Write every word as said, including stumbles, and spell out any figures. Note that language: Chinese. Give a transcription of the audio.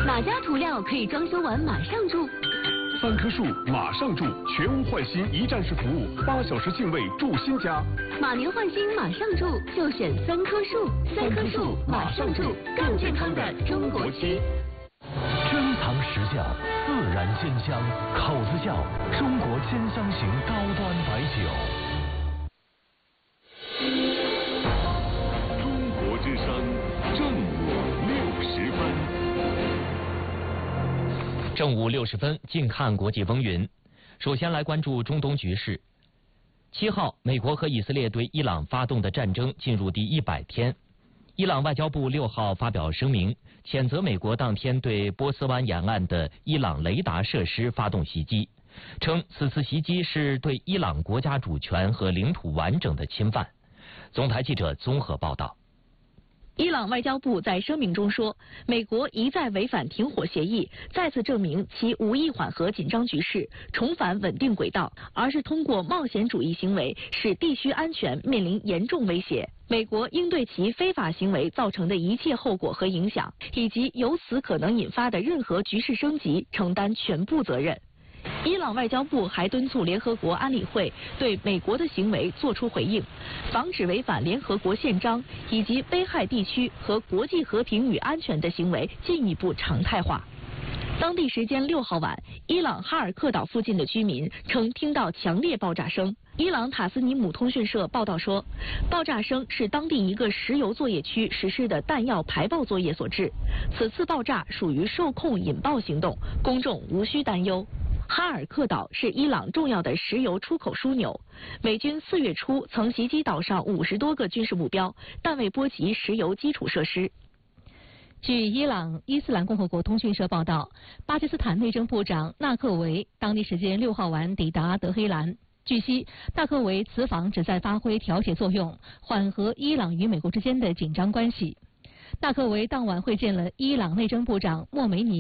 哪家涂料可以装修完马上住？ 三棵树马上住，全屋换新一站式服务，八小时定位住新家。 马年换新马上住，就选三棵树。三棵树马上住，更健康的中国区。 珍藏实窖，自然鲜香，口子窖，中国鲜香型高端白酒。 中国之声，正午六十分。 正午六十分，近看国际风云。首先来关注中东局势。七号，美国和以色列对伊朗发动的战争进入第一百天。伊朗外交部六号发表声明，谴责美国当天对波斯湾沿岸的伊朗雷达设施发动袭击，称此次袭击是对伊朗国家主权和领土完整的侵犯。总台记者综合报道。 伊朗外交部在声明中说，美国一再违反停火协议，再次证明其无意缓和紧张局势，重返稳定轨道，而是通过冒险主义行为使地区安全面临严重威胁。美国应对其非法行为造成的一切后果和影响，以及由此可能引发的任何局势升级，承担全部责任。伊朗外交部还敦促联合国安理会对美国的行为作出回应，防止违反联合国宪章以及危害地区和国际和平与安全的行为进一步常态化。当地时间六号晚，伊朗哈尔克岛附近的居民称听到强烈爆炸声。伊朗塔斯尼姆通讯社报道说，爆炸声是当地一个石油作业区实施的弹药排爆作业所致。此次爆炸属于受控引爆行动，公众无需担忧。哈尔克岛是伊朗重要的石油出口枢纽，美军四月初曾袭击岛上五十多个军事目标，但未波及石油基础设施。 据伊朗伊斯兰共和国通讯社报道，巴基斯坦内政部长纳克维当地时间六号晚抵达德黑兰。据悉，纳克维此访旨在发挥调解作用，缓和伊朗与美国之间的紧张关系。纳克维当晚会见了伊朗内政部长莫梅尼。